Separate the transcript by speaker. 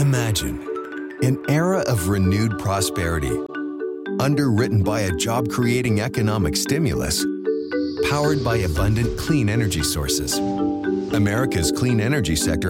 Speaker 1: Imagine an era of renewed prosperity, underwritten by a job-creating economic stimulus, powered by abundant clean energy sources. America's clean energy sector